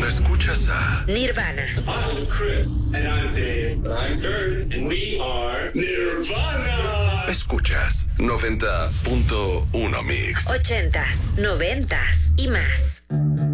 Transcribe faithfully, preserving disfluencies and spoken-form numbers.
cuando escuchas a Nirvana. I'm Chris. And I'm Dave. And I'm Kurt. And we are Nirvana. Escuchas noventa punto uno Mix. Ochentas, noventas y más.